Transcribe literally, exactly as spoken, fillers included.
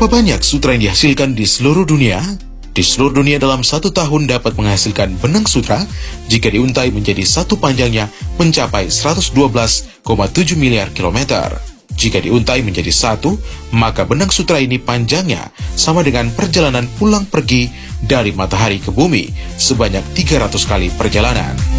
Berapa banyak sutra yang dihasilkan di seluruh dunia? Di seluruh dunia dalam satu tahun dapat menghasilkan benang sutra jika diuntai menjadi satu panjangnya mencapai seratus dua belas koma tujuh miliar kilometer. Jika diuntai menjadi satu, maka benang sutra ini panjangnya sama dengan perjalanan pulang pergi dari matahari ke bumi sebanyak tiga ratus kali perjalanan.